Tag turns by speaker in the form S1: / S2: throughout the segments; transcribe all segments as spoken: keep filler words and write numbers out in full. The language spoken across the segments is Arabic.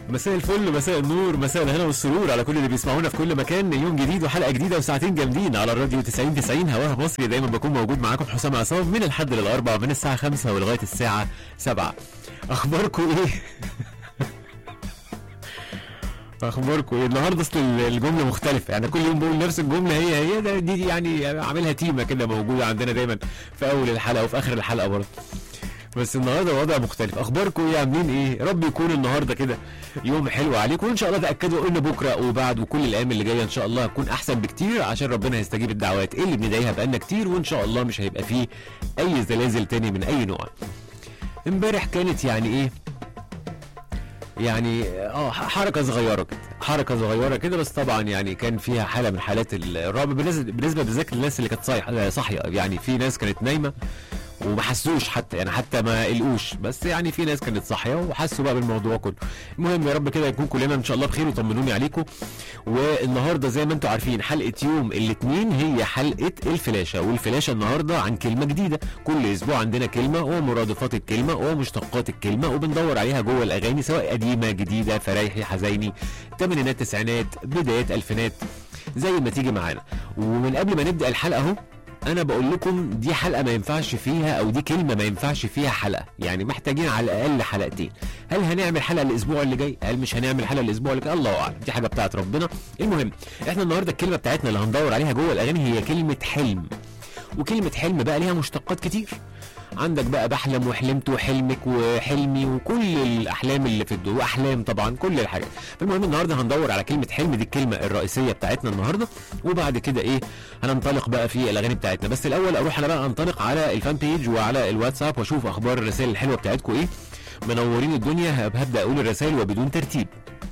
S1: مساء الفل، مساء النور، مساء الهنا والسرور على كل اللي بيسمعونا في كل مكان. يوم جديد وحلقه جديده وساعتين جامدين على الراديو تسعين تسعين هواها مصري. دايما بكون موجود معاكم حسام عصام من الحد للاربع من الساعه خمسة ولغايه الساعه سبعة. اخباركم ايه؟ اخباركم ايه النهارده؟ اصل الجمله مختلفه، يعني كل يوم بقول نفس الجمله هي هي ده دي يعني عاملها تيمه كده موجوده عندنا دايما في اول الحلقه وفي اخر الحلقه برضه، بس النهارده الوضع مختلف. اخباركم ايه؟ عاملين ايه؟ رب يكون النهارده كده يوم حلو عليكم، وان شاء الله تاكدوا ان بكره وبعد وكل الايام اللي جايه ان شاء الله هتكون احسن بكتير، عشان ربنا يستجيب الدعوات اللي بندعيها بقالنا كتير، وان شاء الله مش هيبقى فيه اي زلازل تاني من اي نوع. امبارح كانت يعني ايه، يعني اه حركه صغيره كده، حركه صغيره كده، بس طبعا يعني كان فيها حاله من حالات الرعب بالنسبه بالنسبه بالذات للناس اللي كانت صايحه صاحيه. يعني في ناس كانت نايمه وما حسوش حتى، يعني حتى ما قلقوش، بس يعني في ناس كانت صاحيه وحسوا بقى بالموضوع كله. المهم يا رب كده يكون كلنا ان شاء الله بخير وطمنوني عليكم. والنهارده زي ما انتم عارفين حلقه يوم الاثنين هي حلقه الفلاشه، والفلاشه النهارده عن كلمه جديده. كل اسبوع عندنا كلمه ومرادفات الكلمه ومشتقات الكلمه، وبندور عليها جوه الاغاني سواء قديمه جديده فرايحي حزيني ثمانينات تسعينات بدايات الفينات زي ما تيجي معانا. ومن قبل ما نبدا الحلقه اهو انا بقول لكم دي حلقه ما ينفعش فيها، او دي كلمه ما ينفعش فيها حلقه، يعني محتاجين على الاقل حلقتين. هل هنعمل حلقه الاسبوع اللي جاي؟ هل مش هنعمل حلقه الاسبوع اللي جاي؟ الله اعلم، دي حاجه بتاعت ربنا. المهم احنا النهارده الكلمه بتاعتنا اللي هندور عليها جوه الاغاني هي كلمه حلم. وكلمه حلم بقى ليها مشتقات كتير. عندك بقى بحلم وحلمت وحلمك وحلمي وكل الاحلام اللي في الدنيا، واحلام طبعا كل الحاجات. فالمهم النهارده هندور على كلمه حلم، دي الكلمه الرئيسيه بتاعتنا النهارده، وبعد كده ايه هننطلق بقى في الاغاني بتاعتنا. بس الاول اروح انا بقى انطلق على الفان بيج وعلى الواتساب واشوف اخبار الرسائل الحلوه بتاعتكم ايه. منورين الدنيا. هبدا اقول الرسائل وبدون ترتيب.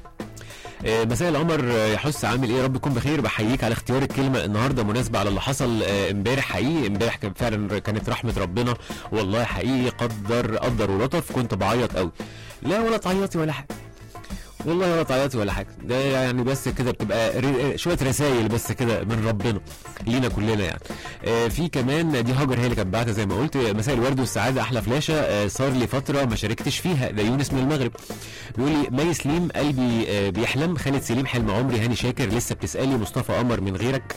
S1: مساء القمر يا حس، عامل ايه؟ رب تكون بخير. بحييك على اختيار الكلمه النهارده مناسبه على اللي حصل امبارح. حقيقي امبارح كان فعلا كانت رحمه ربنا والله، حقيقي قدر قدر ولطف. كنت بعيط قوي. لا ولا تعيطي ولا حاجه والله، ولا تعيطي ولا حاجه، ده يعني بس كده بتبقى شويه رسائل بس كده من ربنا لينا كلنا يعني. آه في كمان دي هاجر هي اللي كانت بعتها زي ما قلت. مساء الورد والسعاده، احلى فلاشه. آه صار لي فتره ما شاركتش فيها. ده يونس من المغرب بيقول لي مي سليم قلبي آه بيحلم. خالد سليم حلم عمري. هاني شاكر لسه بتسالي. مصطفى قمر من غيرك.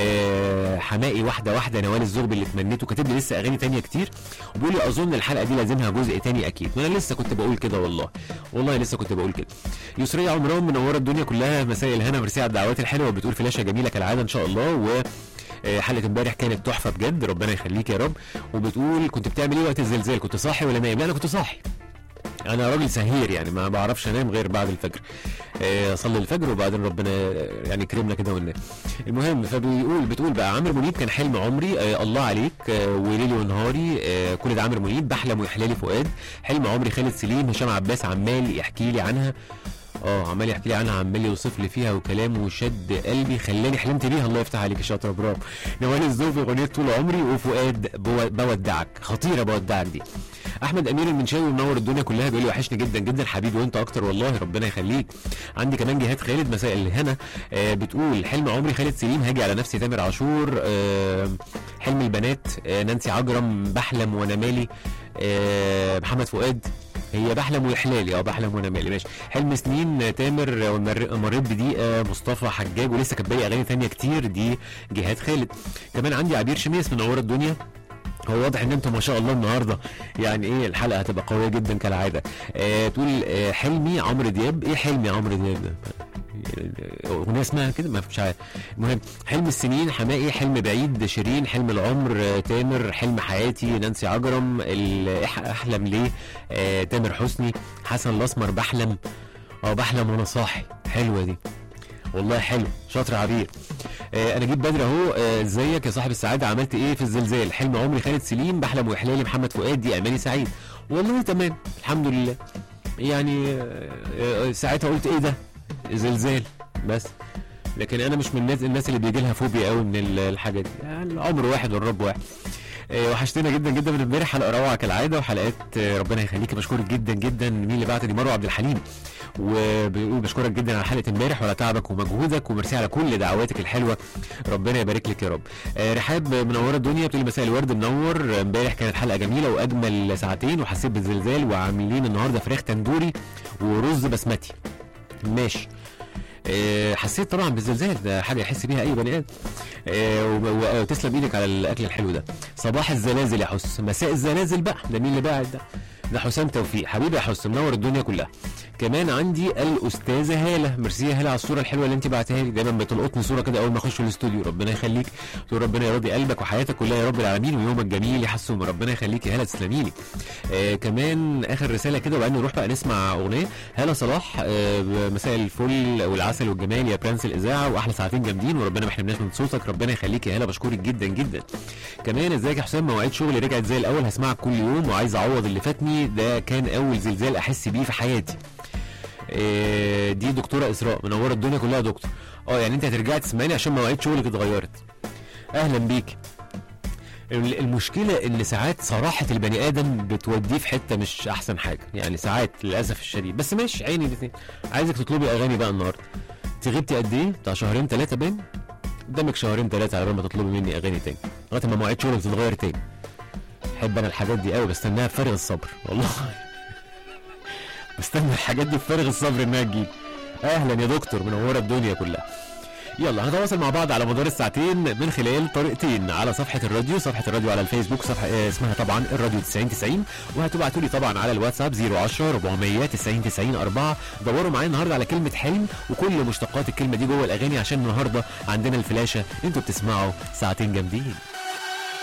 S1: آه حمائي واحده واحده. نوال الزغبي اللي تمنيته. كاتب لي لسه اغاني تانية كتير وبيقول لي اظن الحلقه دي لازمها جزء تاني اكيد. وانا لسه كنت بقول كده والله، والله لسه كنت بقول كده. يسرية عمران منوره الدنيا كلها. مساء الهنا، ميرسي على الدعوات الحلوه. بتقول فلاشه جميله كالعاده ان شاء الله، و حلقه امبارح كانت تحفه بجد، ربنا يخليك يا رب. وبتقول كنت بتعمل ايه وقت الزلزال؟ كنت صاحي ولا نايم؟ لا انا كنت صاحي، انا راجل سهير يعني ما بعرفش انام غير بعد الفجر. اصلي الفجر وبعدين ربنا يعني كرمنا كده وننام. المهم فبيقول بتقول بقى عمرو منيب كان حلم عمري. آه الله عليك. آه وليلي ونهاري. آه كل ده عمرو منيب. بحلم ويحلالي فؤاد. حلم عمري. خالد سليم. هشام عباس عمال يحكي لي عنها. اه عمال يحكي لي عنها، عمال يوصف لي فيها وكلامه شد قلبي خلاني حلمت بيها. الله يفتح عليك يا شاطره، برافو. نوال الزوفي اغنيه طول عمري. وفؤاد بودعك، خطيره بودعك دي. احمد امير المنشاوي منور الدنيا كلها بيقول لي وحشني جدا جدا حبيبي وانت اكتر والله، ربنا يخليك. عندي كمان جهاد خالد. مساء الهنا. آه بتقول حلم عمري. خالد سليم. هاجي على نفسي. تامر عاشور. آه حلم البنات. آه نانسي عجرم. بحلم وانا مالي. آه محمد فؤاد. هي بحلم ويحلالي. اه بحلم وانا مالي ماشي. حلم سنين. تامر. مريت بدقيقه. مصطفى حجاج. ولسه كانت باقي اغاني ثانيه كتير. دي جهاد خالد. كمان عندي عبير شميس منوره الدنيا. هو واضح ان انتم ما شاء الله النهارده يعني ايه الحلقه هتبقى قويه جدا كالعاده. آه تقول آه حلمي عمرو دياب. ايه حلمي عمرو دياب ده؟ اغنيه اسمها كده ما مش عارف. المهم حلم السنين. حمائي. حلم بعيد. شيرين. حلم العمر. آه تامر. حلم حياتي. نانسي عجرم. احلم ليه. آه تامر حسني. حسن الاسمر. بحلم. اه بحلم وانا صاحي. حلوه دي والله، حلو، شاطر عبير. آه انا جيب بدري اهو. ازيك آه يا صاحب السعاده، عملت ايه في الزلزال؟ حلم عمري. خالد سليم. بحلم ويحلالي. محمد فؤاد. دي اماني سعيد. والله تمام الحمد لله. يعني آه آه ساعتها قلت ايه ده زلزال بس، لكن انا مش من الناس الناس اللي بيجي لها فوبيا قوي من الحاجات دي. يعني العمر واحد والرب واحد. آه وحشتنا جدا جدا من امبارح. حلقه روعه كالعاده وحلقات آه ربنا يخليكي. بشكرك جدا جدا. مين اللي بعت دي؟ مروه عبد الحليم. وبيقول بشكرك جدا على حلقه امبارح وعلى تعبك ومجهودك، وميرسي على كل دعواتك الحلوه، ربنا يبارك لك يا رب. آه رحاب منوره الدنيا بتقول مساء الورد منور. امبارح كانت حلقه جميله واجمل ساعتين وحسيت بالزلزال، وعاملين النهارده فراخ تندوري ورز بسمتي. ماشي. آه، حسيت طبعا بالزلزال، ده حاجه يحس بيها اي بني ادم. آه، وتسلم ايدك على الاكل الحلو ده. صباح الزلازل يا حس، مساء الزلازل بقى، ده مين اللي باعت ده؟ ده حسام توفيق، حبيبي يا حس، منور الدنيا كلها. كمان عندي الاستاذه هاله، ميرسي يا هاله على الصوره الحلوه اللي انت بعتها لي، دايما بتلقطني صوره كده اول ما اخش الاستوديو، ربنا يخليك. تقول ربنا يرضي قلبك وحياتك كلها يا رب العالمين، ويومك جميل يا حسوم، ربنا يخليك يا هاله، تسلمي لي. آه كمان اخر رساله كده وبعدين نروح بقى نسمع اغنيه. هاله صلاح، آه مساء الفل والعسل والجمال يا برنس الاذاعه، واحلى ساعتين جامدين وربنا ما يحرمناش من صوتك، ربنا يخليك يا هاله، بشكرك جدا جدا. كمان ازيك يا حسام، مواعيد شغلي رجعت زي الاول، هسمعك كل يوم وعايز اعوض اللي فاتني، ده كان اول زلزال احس بيه في حياتي. إيه دي دكتوره اسراء، منوره الدنيا كلها يا دكتور. اه يعني انت هترجعي تسمعيني عشان مواعيد شغلك اتغيرت. اهلا بيك. المشكله ان ساعات صراحه البني ادم بتوديه في حته مش احسن حاجه، يعني ساعات للاسف الشديد، بس ماشي عيني الاثنين. عايزك تطلبي اغاني بقى النهارده. انت غبتي قد ايه؟ بتاع شهرين ثلاثه باين؟ قدامك شهرين ثلاثه على بال ما تطلبي مني اغاني تاني، لغايه ما مواعيد شغلك تتغير تاني. بحب انا الحاجات دي قوي، بستناها بفارغ الصبر والله. بستنى الحاجات دي بفارغ الصبر انها تجيب. اهلا يا دكتور، منوره الدنيا كلها. يلا هنتواصل مع بعض على مدار الساعتين من خلال طريقتين، على صفحه الراديو، صفحه الراديو على الفيسبوك، صفحه اه اسمها طبعا الراديو تسعين تسعين، وهتبعتوا لي طبعا على الواتساب صفر عشرة أربعمية تسعين تسعين أربعة. دوروا معايا النهارده على كلمه حلم وكل مشتقات الكلمه دي جوه الاغاني، عشان النهارده عندنا الفلاشه، انتوا بتسمعوا ساعتين جامدين.